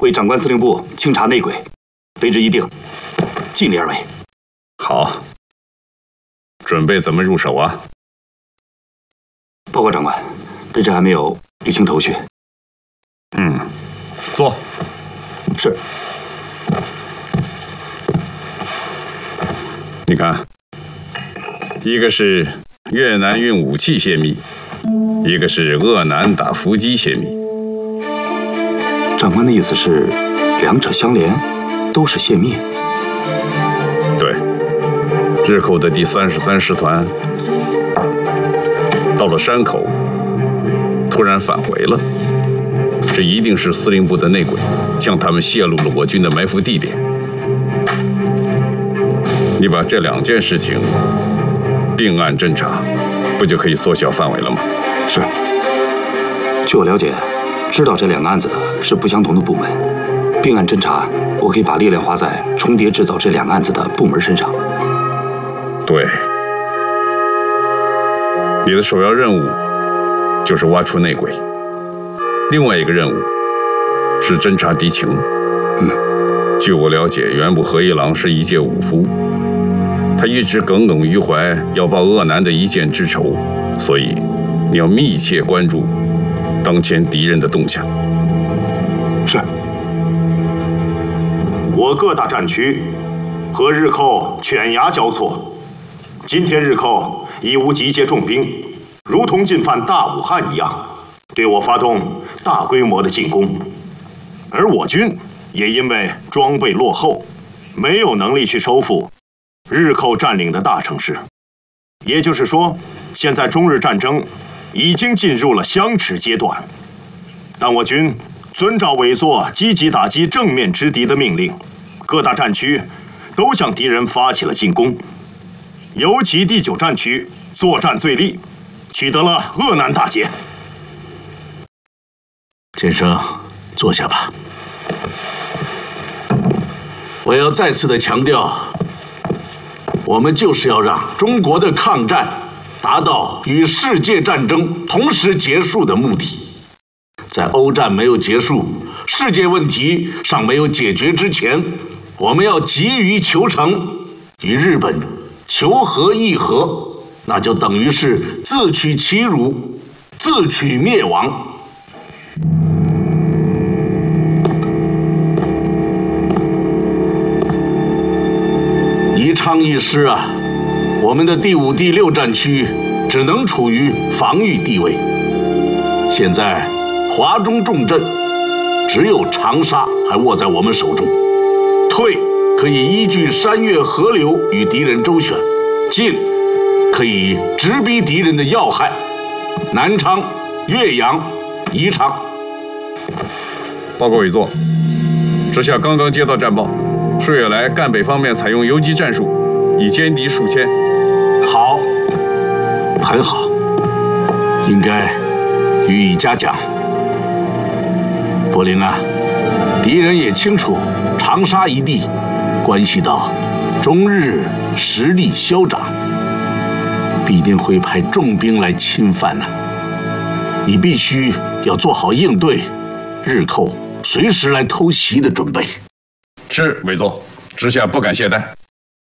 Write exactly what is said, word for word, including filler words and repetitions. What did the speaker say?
为长官司令部清查内鬼，为之一定，尽力而为。 好，准备怎么入手啊？ 报告长官，卑职还没有理清头绪。 嗯，坐。 是。 你看，一个是越南运武器泄密，一个是鄂南打伏击泄密。 长官的意思是，两者相连，都是泄密。 对，日寇的第三十三师团到了山口，突然返回了，这一定是司令部的内鬼向他们泄露了我军的埋伏地点。你把这两件事情并案侦查，不就可以缩小范围了吗？ 是。据我了解，知道这两个案子的是不相同的部门，并案侦查，我可以把力量花在重叠制造这两个案子的部门身上。 对，你的首要任务就是挖出内鬼，另外一个任务是侦察敌情。 嗯， 据我了解，原部和一郎是一介武夫，他一直耿耿于怀要报鄂南的一箭之仇，所以你要密切关注当前敌人的动向。 是。 我各大战区和日寇犬牙交错，今天日寇已无集结重兵，如同进犯大武汉一样，对我发动大规模的进攻，而我军也因为装备落后，没有能力去收复日寇占领的大城市。也就是说，现在中日战争已经进入了相持阶段，但我军遵照委座积极打击正面之敌的命令，各大战区都向敌人发起了进攻，尤其第九战区作战最力，取得了鄂南大捷。 先生，坐下吧。我要再次的强调，我们就是要让中国的抗战达到与世界战争同时结束的目的。在欧战没有结束，世界问题尚没有解决之前，我们要急于求成，与日本求和议和，那就等于是自取其辱，自取灭亡。宜昌一师啊，我们的第五、第六战区只能处于防御地位。现在华中重镇，只有长沙还握在我们手中。退可以依据山岳河流与敌人周旋，进可以直逼敌人的要害，南昌、岳阳、宜昌。 报告委座，直下刚刚接到战报，数月来赣北方面采用游击战术，已歼敌数千。 好，很好，应该予以嘉奖。柏林啊，敌人也清楚长沙一地关系到中日实力消长，必定会派重兵来侵犯呢、啊。你必须要做好应对日寇随时来偷袭的准备。 是，委座，直下不敢懈怠。